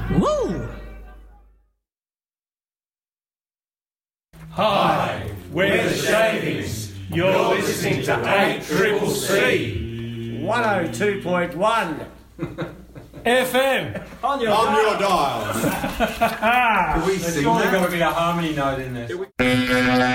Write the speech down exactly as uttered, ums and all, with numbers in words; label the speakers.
Speaker 1: Woo!
Speaker 2: Hi, we're the Shavings. You're listening to eight Triple C.
Speaker 3: one oh two point one
Speaker 2: F M.
Speaker 4: On your
Speaker 5: On your
Speaker 4: dial.
Speaker 5: dial.
Speaker 4: There's surely got to be a harmony note in there.